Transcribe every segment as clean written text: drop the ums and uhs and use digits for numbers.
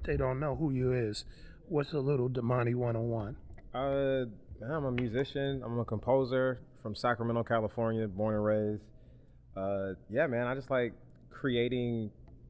they don't know who you is, what's a little Damani 101? Man, I'm a musician. I'm a composer from Sacramento, California, born and raised. Yeah, man, I just like creating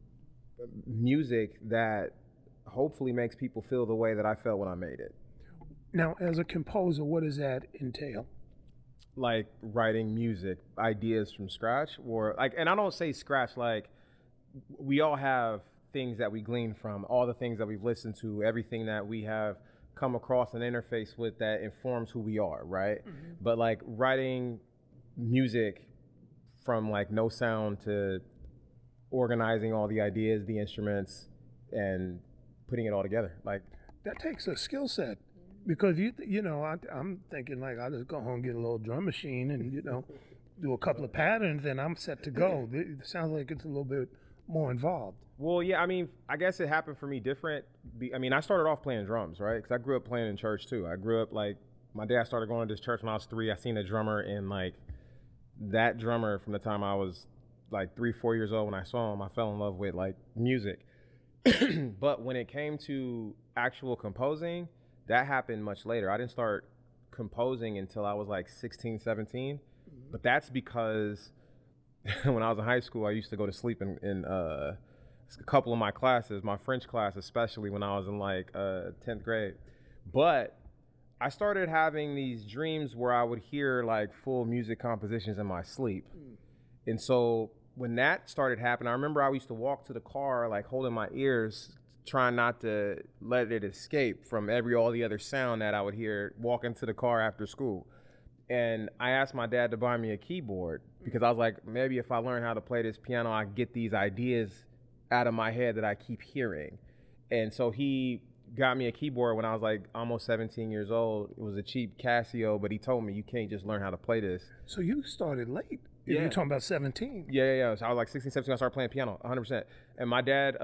music that hopefully makes people feel the way that I felt when I made it. Now, as a composer, what does that entail? Like writing music, ideas from scratch, or like, and I don't say scratch like we all have things that we glean from, all the things that we've listened to, everything that we have come across and interface with that informs who we are, right? Mm-hmm. But like writing music from like no sound to organizing all the ideas, the instruments, and putting it all together. Like that takes a skill set because I'm thinking like I'll just go home and get a little drum machine and do a couple of patterns and I'm set to go. It sounds like it's a little bit more involved. Well, yeah, I mean, I guess it happened for me different. I mean, I started off playing drums, right? Because I grew up playing in church too. I grew up like my dad started going to this church when I was 3. I seen a drummer and like that drummer from the time I was like 3, 4 years old when I saw him, I fell in love with like music. But when it came to actual composing, that happened much later. I didn't start composing until I was like 16, 17. Mm-hmm. But that's because when I was in high school, I used to go to sleep in a couple of my classes, my French class, especially when I was in like 10th grade. But I started having these dreams where I would hear like full music compositions in my sleep. And so when that started happening, I remember I used to walk to the car like holding my ears, trying not to let it escape from all the other sound that I would hear walking to the car after school. And I asked my dad to buy me a keyboard because I was like, maybe if I learn how to play this piano, I get these ideas out of my head that I keep hearing. And so he got me a keyboard when I was like almost 17 years old. It was a cheap Casio, but he told me you can't just learn how to play this. So you started late. Yeah. You're talking about 17. Yeah. So I was like 16, 17, I started playing piano, 100%. And my dad,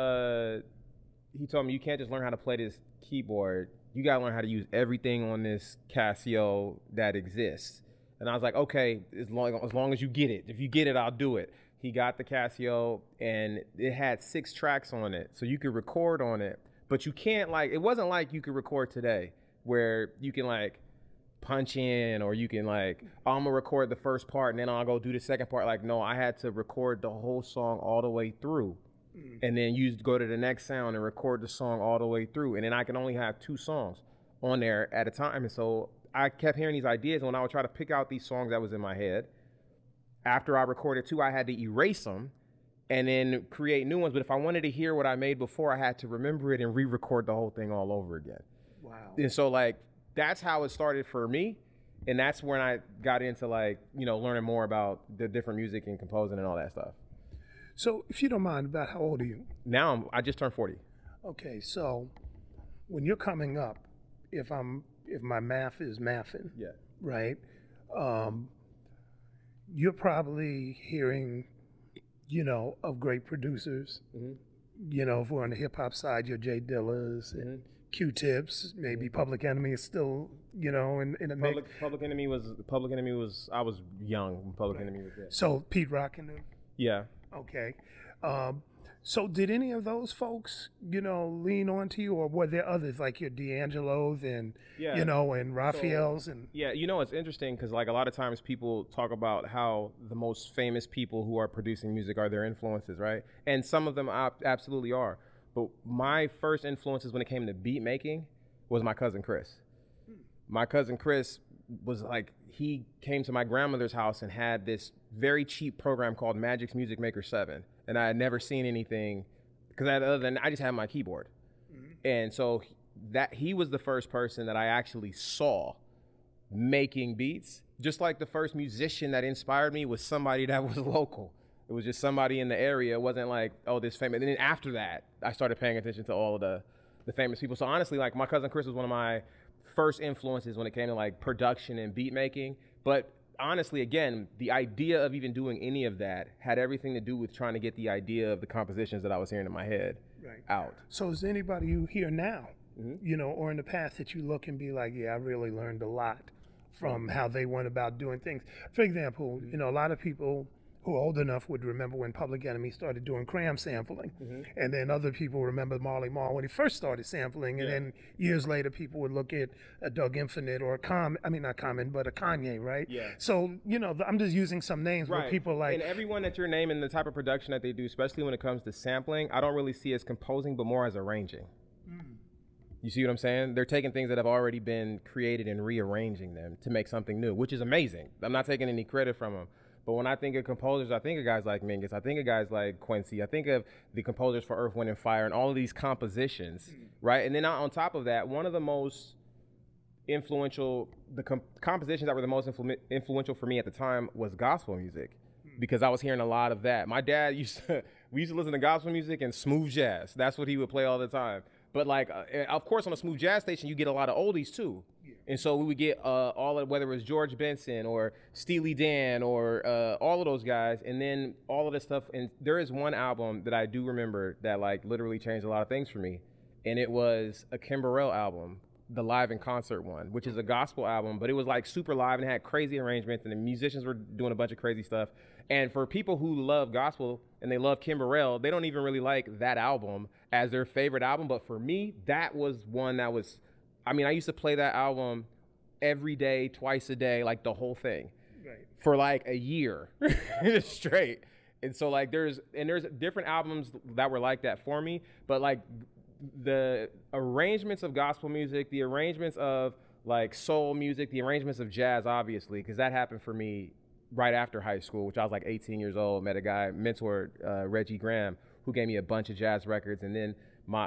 he told me you can't just learn how to play this keyboard. You got to learn how to use everything on this Casio that exists. And I was like, okay, as long as you get it. If you get it, I'll do it. He got the Casio, and it had 6 tracks on it. So you could record on it. But you can't, like, it wasn't like you could record today where you can, like, punch in or you can, like, oh, I'm going to record the first part, and then I'll go do the second part. Like, no, I had to record the whole song all the way through. And then you go to the next sound and record the song all the way through. And then I can only have 2 songs on there at a time. And so I kept hearing these ideas. And when I would try to pick out these songs that was in my head, after I recorded 2, I had to erase them and then create new ones. But if I wanted to hear what I made before, I had to remember it and re-record the whole thing all over again. Wow. And so, like, that's how it started for me. And that's when I got into, like, learning more about the different music and composing and all that stuff. So, if you don't mind, about how old are you? Now I just turned 40. Okay, so when you're coming up, if my math is mathing, yeah, right, you're probably hearing, of great producers. Mm-hmm. If we're on the hip hop side, your Jay Dillas and Q-Tips, maybe Public Enemy is still, in the mix. Public Enemy was I was young when Public Enemy was there. So Pete Rock and them. Yeah. Okay. So did any of those folks, lean on to you, or were there others like your D'Angelo's and, and Raphael's? Yeah, it's interesting because like a lot of times people talk about how the most famous people who are producing music are their influences, right? And some of them absolutely are. But my first influences when it came to beat making was my cousin Chris. My cousin Chris was like, he came to my grandmother's house and had this very cheap program called Magic's Music Maker 7. And I had never seen anything because I just had my keyboard. Mm-hmm. And so he was the first person that I actually saw making beats. Just like the first musician that inspired me was somebody that was local. It was just somebody in the area. It wasn't like, oh, this famous. And then after that, I started paying attention to all of the famous people. So honestly, like my cousin Chris was one of my first influences when it came to like production and beat making. But honestly, again, the idea of even doing any of that had everything to do with trying to get the idea of the compositions that I was hearing in my head out. So is there anybody you hear now, or in the past that you look and be like, yeah, I really learned a lot from how they went about doing things? For example, a lot of people who are old enough would remember when Public Enemy started doing cram sampling. And then other people remember Marley Marl when he first started sampling. And then years later, people would look at a Doug Infinite or not Common, but a Kanye, right? Yeah. So, I'm just using some names where people like. And everyone that you're naming, the type of production that they do, especially when it comes to sampling, I don't really see as composing, but more as arranging. You see what I'm saying? They're taking things that have already been created and rearranging them to make something new, which is amazing. I'm not taking any credit from them. But when I think of composers, I think of guys like Mingus. I think of guys like Quincy. I think of the composers for Earth, Wind, and Fire and all of these compositions, right? And then on top of that, one of the most influential, compositions that were the most influential for me at the time was gospel music, because I was hearing a lot of that. My dad we used to listen to gospel music and smooth jazz. That's what he would play all the time. But of course, on a smooth jazz station, you get a lot of oldies too. And so we would get whether it was George Benson or Steely Dan or all of those guys, and then all of this stuff. And there is one album that I do remember that literally changed a lot of things for me. And it was a Kim Burrell album, the live in concert one, which is a gospel album, but it was super live and had crazy arrangements, and the musicians were doing a bunch of crazy stuff. And for people who love gospel and they love Kim Burrell, they don't even really like that album as their favorite album. But for me, that was one that was, I used to play that album every day, twice a day, the whole thing, for a year straight. And so there's different albums that were like that for me, but the arrangements of gospel music, the arrangements of soul music, the arrangements of jazz, obviously, because that happened for me right after high school, which I was 18 years old, met a guy, mentored Reggie Graham, who gave me a bunch of jazz records. And then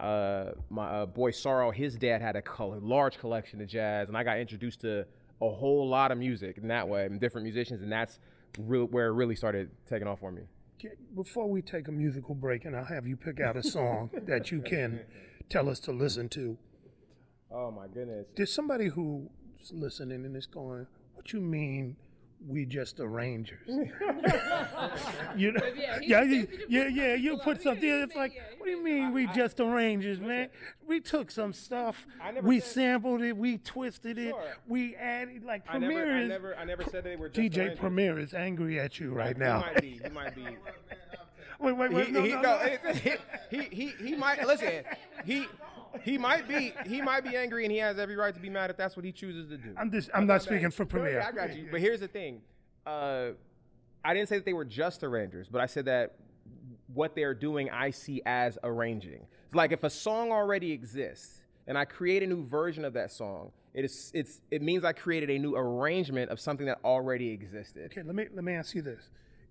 my boy Sorrow, his dad had a large collection of jazz, and I got introduced to a whole lot of music in that way, and different musicians, and that's where it really started taking off for me. Before we take a musical break, and I'll have you pick out a song that you can tell us to listen to. Oh my goodness. There's somebody who's listening and is going, what you mean we just the Rangers? You put something, it's what do you mean we just the Rangers, man? We took some stuff, we sampled it, we twisted it, we added, Premier I never said they were just DJ Premier is angry at you right now. He might be. Wait, He might, listen, he might be angry, and he has every right to be mad if that's what he chooses to do. I'm not speaking for Premier. I got you. But here's the thing. I didn't say that they were just arrangers, but I said that what they're doing I see as arranging. It's if a song already exists and I create a new version of that song, it means I created a new arrangement of something that already existed. Okay, let me ask you this.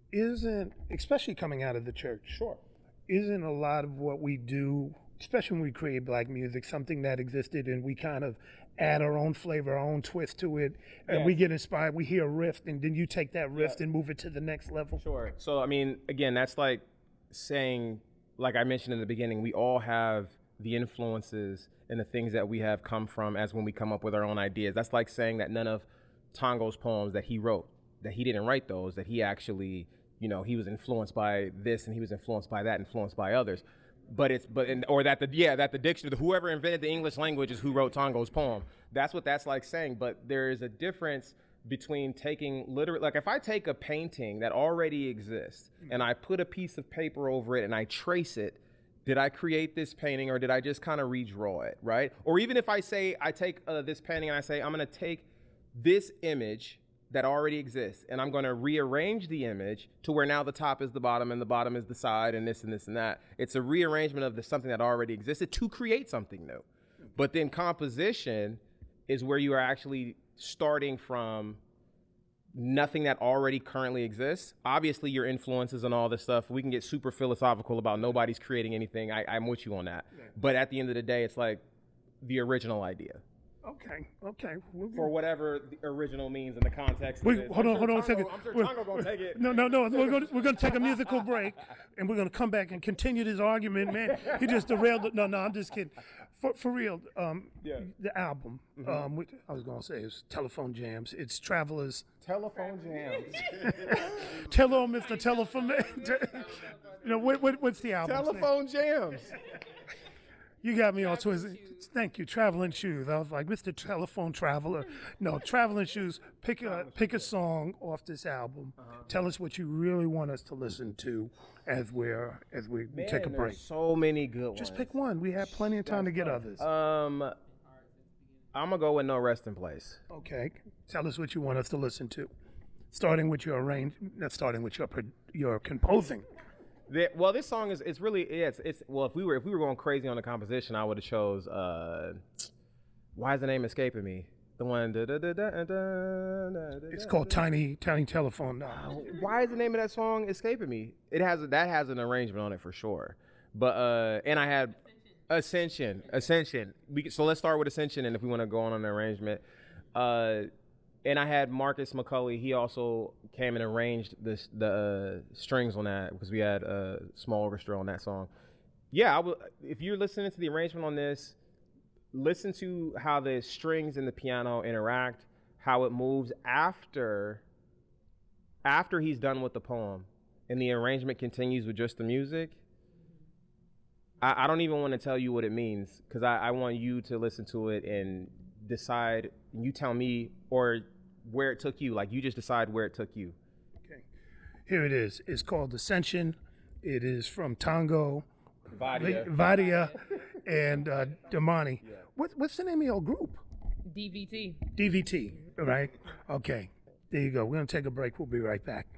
Especially coming out of the church, isn't a lot of what we do, especially when we create black music, something that existed and we kind of add our own flavor, our own twist to it, and we get inspired, we hear a riff, and then you take that riff and move it to the next level? Sure. So, again, that's saying, like I mentioned in the beginning, we all have the influences and the things that we have come from as when we come up with our own ideas. That's like saying that none of Tongo's poems that he wrote, that he didn't write those, that he actually, he was influenced by this and he was influenced by that, influenced by others. That the dictionary, whoever invented the English language is who wrote Tongo's poem. That's what that's like saying. But there is a difference between taking literally, if I take a painting that already exists and I put a piece of paper over it and I trace it, did I create this painting or did I just kind of redraw it, right? Or even if I say I take this painting and I say I'm going to take this image that already exists, and I'm going to rearrange the image to where now the top is the bottom and the bottom is the side and this and this and that. It's a rearrangement of something that already existed to create something new. But then composition is where you are actually starting from nothing that already currently exists. Obviously, your influences and all this stuff, we can get super philosophical about nobody's creating anything. I'm with you on that. Yeah. But at the end of the day, it's the original idea. Okay. For whatever the original means in the context. Hold on a second. I'm sure Tongo gonna take it. No. We're gonna take a musical break, and we're gonna come back and continue this argument, man. He just derailed it. No, I'm just kidding. For real, the album. Mm-hmm. I was gonna say it's Telephone Jams. It's Travelers. Telephone Jams. Hello, Mr. Telephone. What's the album? Telephone Jams. You got me all twisted. Thank you, Traveling Shoes. I was like, Mr. Telephone Traveler. No, Traveling Shoes. Pick a song off this album. Tell us what you really want us to listen to as we take a break. There's so many good ones. Just pick one. We have plenty of time to get others. I'm gonna go with No Resting Place. Okay. Tell us what you want us to listen to. Starting with your not starting with your composing. Well, this song it's really it's well if we were going crazy on the composition, I would have chose why is the name escaping me? The one it's called Tiny Telephone. Why is the name of that song escaping me? That has an arrangement on it for sure. But and I had Ascension. So let's start with Ascension, and if we want to go on an arrangement, and I had Marcus McCulley. He also came and arranged the strings on that because we had a small orchestra on that song. Yeah, if you're listening to the arrangement on this, listen to how the strings and the piano interact, how it moves after he's done with the poem, and the arrangement continues with just the music. I don't even want to tell you what it means because I want you to listen to it and decide. You tell me or where it took you. Like you just decide where it took you. Okay, here it is. It's called Ascension. It is from Tango, Vadia, and Damani. Yeah. What's the name of your group? DVT. DVT. Right. Okay. There you go. We're gonna take a break. We'll be right back.